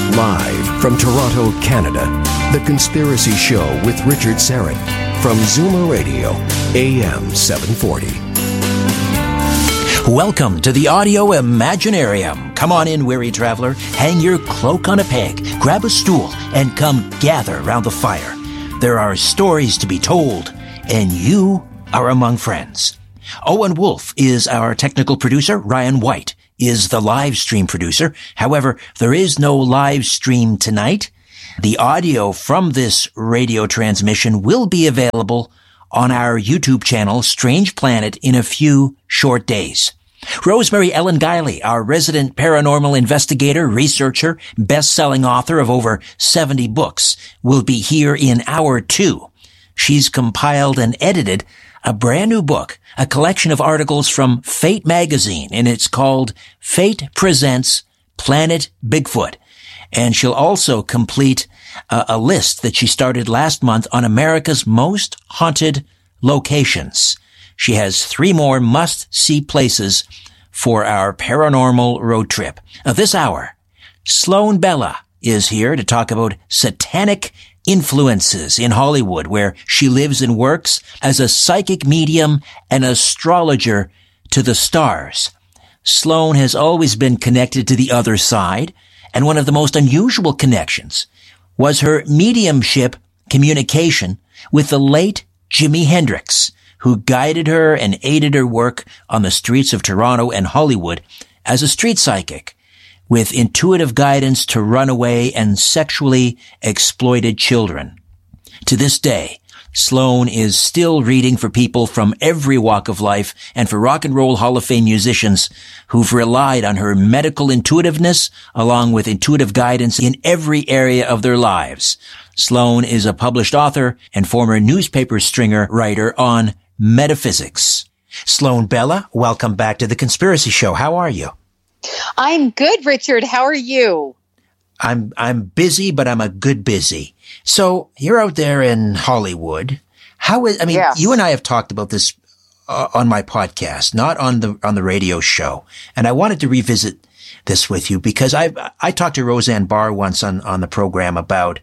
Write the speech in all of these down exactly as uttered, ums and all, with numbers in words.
Live from Toronto, Canada, The Conspiracy Show with Richard Syrett from Zoomer Radio, A M seven forty. Welcome to the Audio Imaginarium. Come on in, weary traveler. Hang your cloak on a peg, grab a stool, and come gather around the fire. There are stories to be told, and you are among friends. Owen Wolf is our technical producer. Ryan White is the live stream producer. However, there is no live stream tonight. The audio from this radio transmission will be available on our YouTube channel, Strange Planet, in a few short days. Rosemary Ellen Guiley, our resident paranormal investigator, researcher, best-selling author of over seventy books, will be here in hour two. She's compiled and edited a brand new book, a collection of articles from Fate magazine, and it's called Fate Presents Planet Bigfoot. And she'll also complete a, a list that she started last month on America's most haunted locations. She has three more must-see places for our paranormal road trip. Now, this hour, Sloan Bella is here to talk about satanic influences in Hollywood, where she lives and works as a psychic medium and astrologer to the stars. Sloan has always been connected to the other side, and one of the most unusual connections was her mediumship communication with the late Jimi Hendrix, who guided her and aided her work on the streets of Toronto and Hollywood as a street psychic, with intuitive guidance to runaway and sexually exploited children. To this day, Sloan is still reading for people from every walk of life and for Rock and Roll Hall of Fame musicians who've relied on her medical intuitiveness along with intuitive guidance in every area of their lives. Sloan is a published author and former newspaper stringer writer on metaphysics. Sloan Bella, welcome back to The Conspiracy Show. How are you? I'm good, Richard. How are you? I'm I'm busy, but I'm a good busy. So you're out there in Hollywood. How is? I mean, yes. You and I have talked about this uh, on my podcast, not on the on the radio show, and I wanted to revisit this with you because I I talked to Roseanne Barr once on on the program about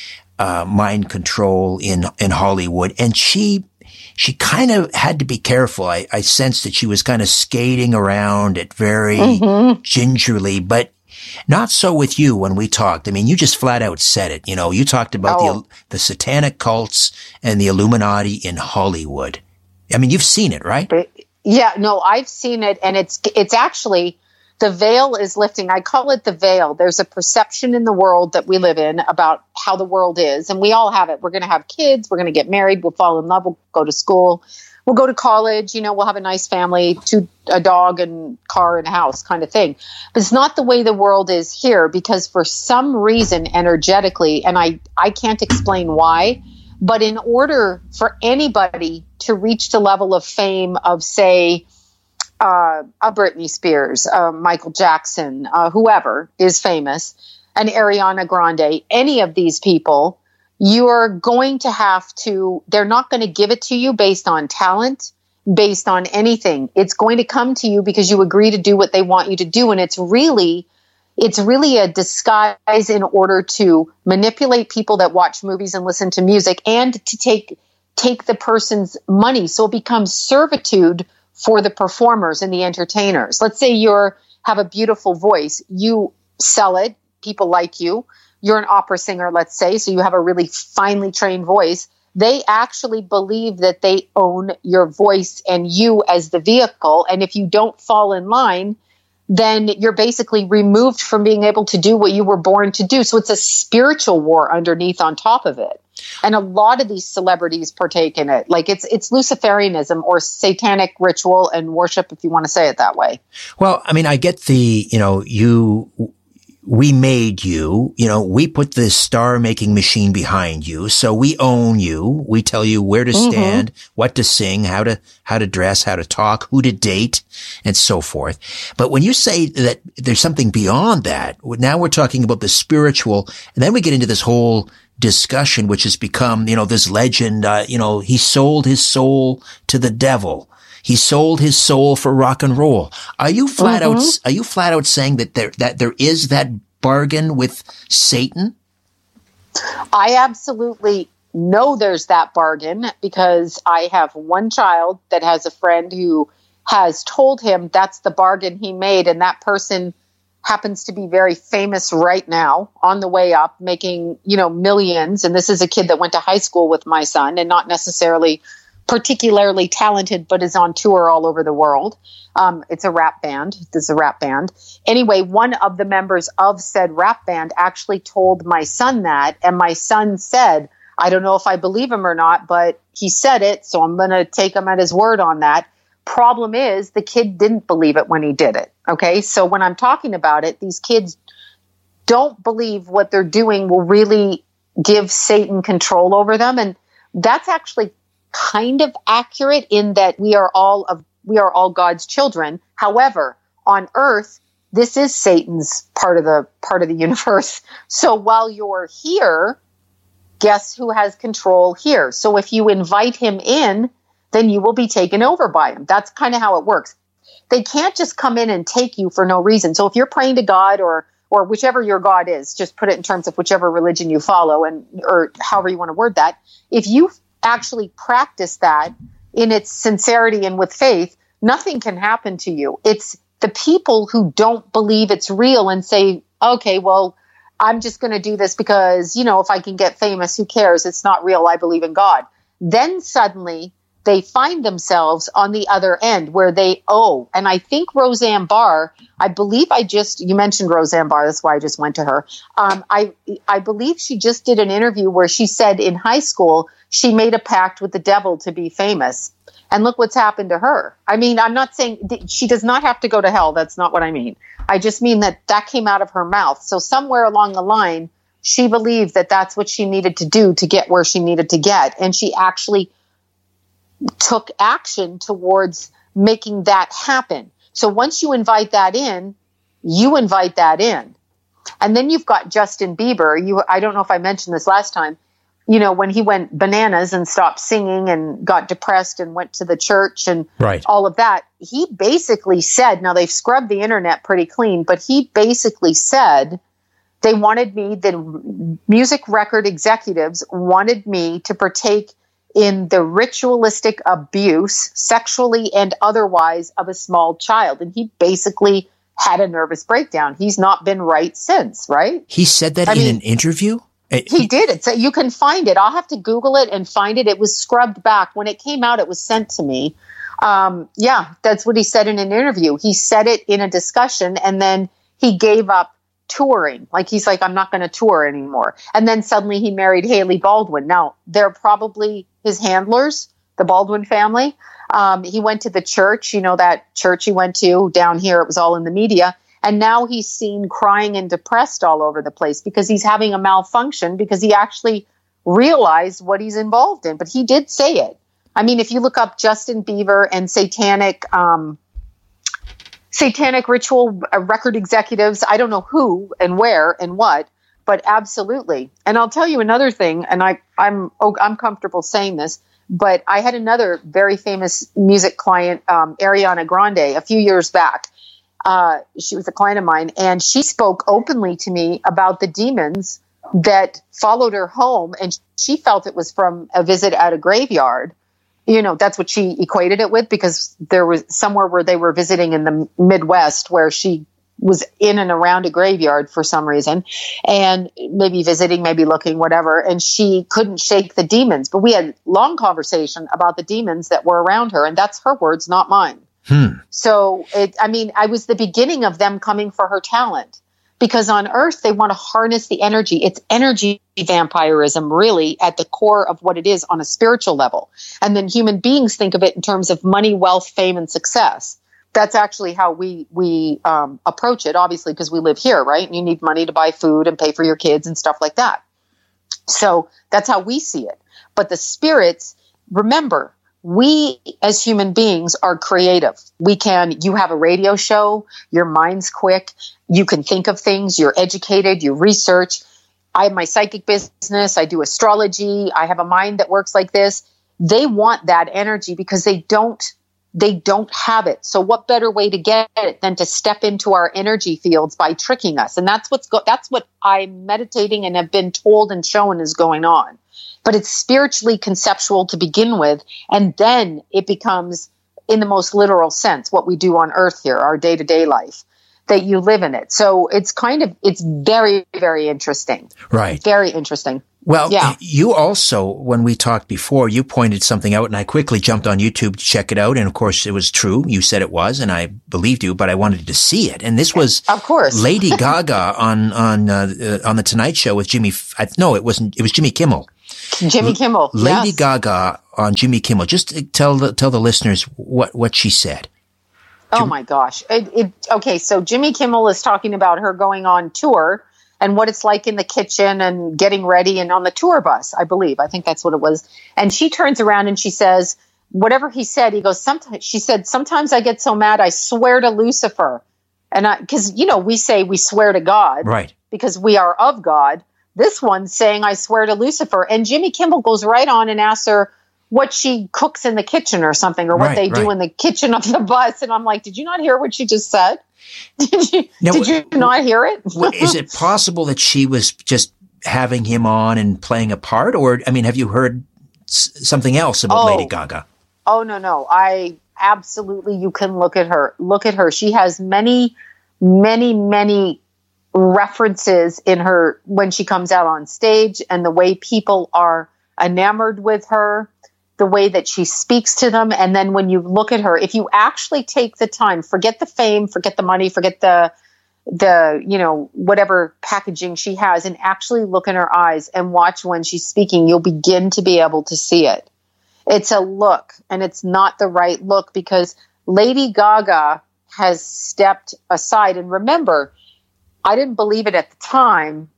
uh, mind control in in Hollywood, and she. She kind of had to be careful. I, I sensed that she was kind of skating around it very mm-hmm. gingerly, but not so with you when we talked. I mean, you just flat out said it. You know, you talked about oh. the the satanic cults and the Illuminati in Hollywood. I mean, you've seen it, right? Yeah, no, I've seen it, and it's it's actually the veil is lifting. I call it the veil. There's a perception in the world that we live in about how the world is, and we all have it. We're going to have kids. We're going to get married. We'll fall in love. We'll go to school. We'll go to college. You know, we'll have a nice family, two, a dog and car and a house kind of thing. But it's not the way the world is here because for some reason, energetically, and I, I can't explain why, but in order for anybody to reach the level of fame of, say, Uh, a Britney Spears, uh, Michael Jackson, uh, whoever is famous, and Ariana Grande, any of these people, you're going to have to, they're not going to give it to you based on talent, based on anything. It's going to come to you because you agree to do what they want you to do. And it's really, it's really a disguise in order to manipulate people that watch movies and listen to music and to take, take the person's money. So it becomes servitude for the performers and the entertainers. Let's say you're have a beautiful voice. You sell it. People like you. You're an opera singer, let's say, so you have a really finely trained voice. They actually believe that they own your voice and you as the vehicle. And if you don't fall in line, then you're basically removed from being able to do what you were born to do. So it's a spiritual war underneath on top of it. And a lot of these celebrities partake in it. Like it's it's Luciferianism or satanic ritual and worship, if you want to say it that way. Well, I mean, I get the, you know, you, we made you, you know, we put this star-making machine behind you. So we own you. We tell you where to stand, mm-hmm. what to sing, how to, how to dress, how to talk, who to date, and so forth. But when you say that there's something beyond that, now we're talking about the spiritual, and then we get into this whole discussion, which has become, you know, this legend, uh, you know, he sold his soul to the devil. He sold his soul for rock and roll. Are you flat mm-hmm. out, are you flat out saying that there, that there is that bargain with Satan? I absolutely know there's that bargain because I have one child that has a friend who has told him that's the bargain he made, and that person happens to be very famous right now, on the way up, making, you know, millions. And this is a kid that went to high school with my son and not necessarily particularly talented, but is on tour all over the world. Um, it's a rap band. This is a rap band. Anyway, one of the members of said rap band actually told my son that, and my son said, I don't know if I believe him or not, but he said it, so I'm going to take him at his word on that. Problem is, the kid didn't believe it when he did it. Okay, so when I'm talking about it, these kids don't believe what they're doing will really give Satan control over them, and that's actually kind of accurate in that we are all of we are all God's children. However, on earth, this is Satan's part of the part of the universe. So while you're here, guess who has control here? So if you invite him in, then you will be taken over by him. That's kind of how it works. They can't just come in and take you for no reason. So if you're praying to God or or whichever your God is, just put it in terms of whichever religion you follow and or however you want to word that. If you actually practice that in its sincerity and with faith, nothing can happen to you. It's the people who don't believe it's real and say, okay, well, I'm just going to do this because, you know, if I can get famous, who cares? It's not real. I believe in God. Then suddenly they find themselves on the other end where they owe. And I think Roseanne Barr, I believe I just, you mentioned Roseanne Barr, that's why I just went to her. Um, I, I believe she just did an interview where she said in high school, she made a pact with the devil to be famous. And look what's happened to her. I mean, I'm not saying she does not have to go to hell. That's not what I mean. I just mean that that came out of her mouth. So somewhere along the line, she believed that that's what she needed to do to get where she needed to get. And she actually took action towards making that happen. So once you invite that in, you invite that in. And then you've got Justin Bieber. You, I don't know if I mentioned this last time. You know, when he went bananas and stopped singing and got depressed and went to the church and right. all of that, he basically said, now they've scrubbed the internet pretty clean, but he basically said they wanted me, the music record executives wanted me to partake in the ritualistic abuse, sexually and otherwise, of a small child. And he basically had a nervous breakdown. He's not been right since, right? He said that I in mean, an interview? He did it. So you can find it. I'll have to Google it and find it. It was scrubbed back. When it came out, it was sent to me. Um, yeah, that's what he said in an interview. He said it in a discussion, and then he gave up touring. Like, he's like, I'm not going to tour anymore. And then suddenly he married Haley Baldwin. Now, they're probably his handlers, the Baldwin family. Um, he went to the church, you know, that church he went to down here. It was all in the media. And now he's seen crying and depressed all over the place because he's having a malfunction because he actually realized what he's involved in. But he did say it. I mean, if you look up Justin Bieber and satanic, um, satanic ritual uh, record executives, I don't know who and where and what, but absolutely. And I'll tell you another thing, and I, I'm oh, I'm comfortable saying this, but I had another very famous music client, um, Ariana Grande, a few years back. Uh, she was a client of mine, and she spoke openly to me about the demons that followed her home, and she felt it was from a visit at a graveyard. You know, that's what she equated it with, because there was somewhere where they were visiting in the Midwest where she was in and around a graveyard for some reason, and maybe visiting, maybe looking, whatever, and she couldn't shake the demons. But we had long conversation about the demons that were around her, and that's her words, not mine. Hmm. So, it, I mean, I was the beginning of them coming for her talent, because on Earth, they want to harness the energy. It's energy vampirism, really, at the core of what it is on a spiritual level. And then human beings think of it in terms of money, wealth, fame, and success. That's actually how we we um, approach it, obviously, because we live here, right? And you need money to buy food and pay for your kids and stuff like that. So that's how we see it. But the spirits, remember, we as human beings are creative. We can, you have a radio show, your mind's quick, you can think of things, you're educated, you research. I have my psychic business, I do astrology, I have a mind that works like this. They want that energy because they don't, they don't have it. So what better way to get it than to step into our energy fields by tricking us? And that's what's go- that's what I'm meditating and have been told and shown is going on. But it's spiritually conceptual to begin with, and then it becomes, in the most literal sense, what we do on earth here, our day-to-day life, that you live in it. So it's kind of, it's very, very interesting. Right. Very interesting. Well, yeah. You also, when we talked before, you pointed something out, and I quickly jumped on YouTube to check it out. And of course, it was true. You said it was, and I believed you, but I wanted to see it. And this was, of course, Lady Gaga on on uh, uh, on the Tonight Show with Jimmy. I, no, it wasn't. It was Jimmy Kimmel. Jimmy Kimmel. Lady yes. Gaga on Jimmy Kimmel. Just tell the tell the listeners what what she said. Oh my gosh! It, it, okay, so Jimmy Kimmel is talking about her going on tour and what it's like in the kitchen and getting ready and on the tour bus, I believe. I think that's what it was. And she turns around and she says, whatever he said, he goes, sometimes, she said, sometimes I get so mad, I swear to Lucifer. And I, cause you know, we say we swear to God, right? Because we are of God. This one's saying, I swear to Lucifer. And Jimmy Kimmel goes right on and asks her what she cooks in the kitchen or something, or what right, they right. do in the kitchen of the bus. And I'm like, did you not hear what she just said? Did you, now, did you not hear it? Is it possible that she was just having him on and playing a part? Or, I mean, have you heard s- something else about oh. Lady Gaga? Oh, no, no. I absolutely, you can look at her. Look at her. She has many, many, many references in her when she comes out on stage, and the way people are enamored with her, the way that she speaks to them. And then when you look at her, if you actually take the time, forget the fame, forget the money, forget the, the, you know, whatever packaging she has, and actually look in her eyes and watch when she's speaking, you'll begin to be able to see it. It's a look, and it's not the right look, because Lady Gaga has stepped aside. And remember, I didn't believe it at the time.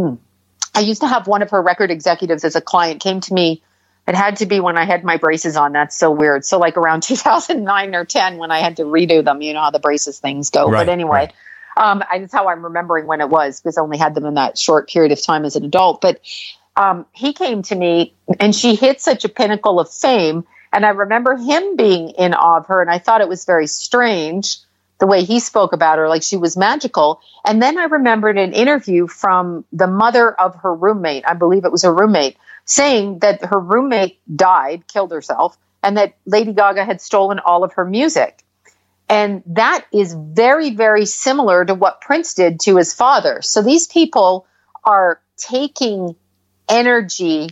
I used to have one of her record executives as a client, came to me. It had to be when I had my braces on. That's so weird. So like around two thousand nine or ten, when I had to redo them, you know how the braces things go. Right, but anyway, right. um, I, that's how I'm remembering when it was, because I only had them in that short period of time as an adult. But um, he came to me, and she hit such a pinnacle of fame. And I remember him being in awe of her. And I thought it was very strange the way he spoke about her, like she was magical. And then I remembered an interview from the mother of her roommate. I believe it was her roommate, saying that her roommate died, killed herself, and that Lady Gaga had stolen all of her music. And that is very, very similar to what Prince did to his father. So these people are taking energy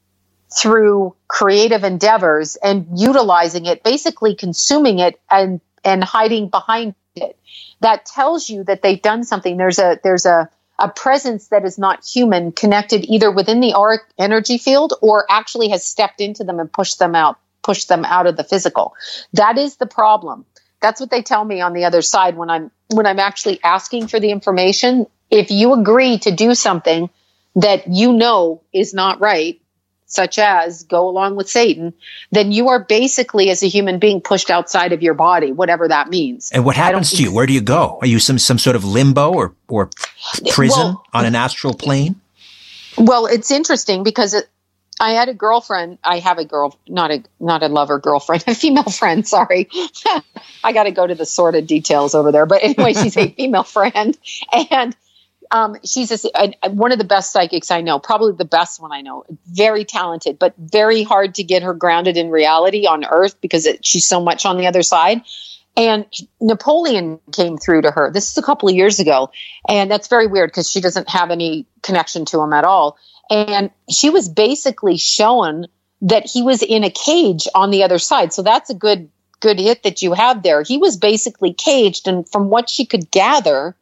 through creative endeavors and utilizing it, basically consuming it and, and hiding behind it. That tells you that they've done something. There's a, there's a, a presence that is not human, connected either within the auric energy field or actually has stepped into them and pushed them out, pushed them out of the physical. That is the problem. That's what they tell me on the other side when I'm, when I'm actually asking for the information. If you agree to do something that you know is not right, such as go along with Satan, then you are basically, as a human being, pushed outside of your body, whatever that means. And what happens to you? Where do you go? Are you some, some sort of limbo or, or prison well, on an astral plane? Well, it's interesting because it, I had a girlfriend. I have a girl, not a, not a lover girlfriend, a female friend. Sorry. I got to go to the sordid details over there. But anyway, she's a female friend, and Um, she's a, a, one of the best psychics I know, probably the best one I know. Very talented, but very hard to get her grounded in reality on Earth because it, she's so much on the other side. And Napoleon came through to her. This is a couple of years ago. And that's very weird because she doesn't have any connection to him at all. And she was basically shown that he was in a cage on the other side. So that's a good, good hit that you have there. He was basically caged. And from what she could gather,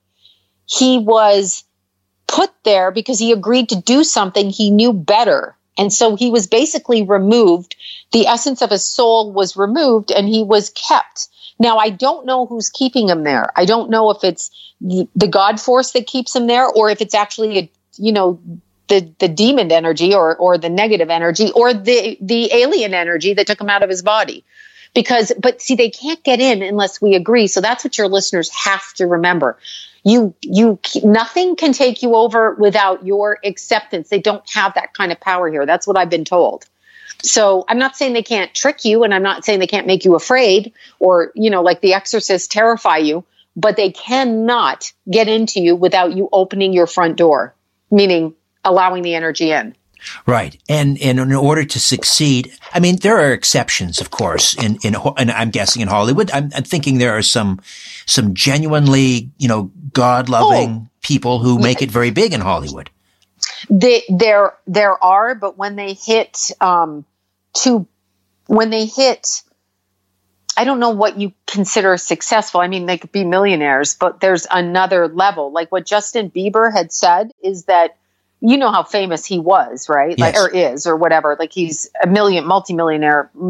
he was put there because he agreed to do something he knew better. And so he was basically removed. The essence of his soul was removed and he was kept. Now, I don't know who's keeping him there. I don't know if it's the God force that keeps him there or if it's actually, a, you know, the, the demon energy or, or the negative energy or the, the alien energy that took him out of his body. Because, but see, they can't get in unless we agree. So that's what your listeners have to remember. You, you, nothing can take you over without your acceptance. They don't have that kind of power here. That's what I've been told. So I'm not saying they can't trick you, and I'm not saying they can't make you afraid or, you know, like The Exorcist, terrify you, but they cannot get into you without you opening your front door, meaning allowing the energy in. Right. And, and in order to succeed, I mean, there are exceptions, of course, in, in, and I'm guessing in Hollywood. I'm, I'm thinking there are some, some genuinely, you know, God-loving Oh. people who make it very big in Hollywood. They, there, there are, but when they hit, um, to, when they hit, I don't know what you consider successful. I mean, they could be millionaires, but there's another level. Like what Justin Bieber had said is that, you know how famous he was, right? Yes. Like, or is, or whatever. Like he's a million, multimillionaire